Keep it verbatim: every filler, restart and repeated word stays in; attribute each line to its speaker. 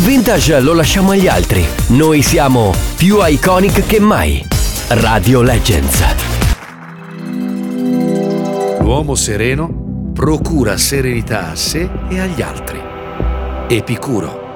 Speaker 1: vintage lo lasciamo agli altri. Noi siamo più iconic che mai. Radio Legends.
Speaker 2: L'uomo sereno procura serenità a sé e agli altri. Epicuro.